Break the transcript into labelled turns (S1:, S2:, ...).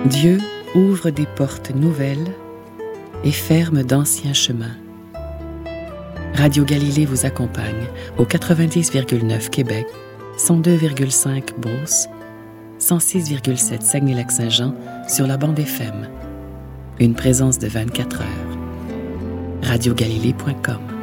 S1: Dieu ouvre des portes nouvelles et ferme d'anciens chemins. Radio Galilée vous accompagne au 90,9 Québec, 102,5 Beauce, 106,7 Saguenay-Lac-Saint-Jean sur la bande FM. Une présence de 24 heures. radiogalilée.com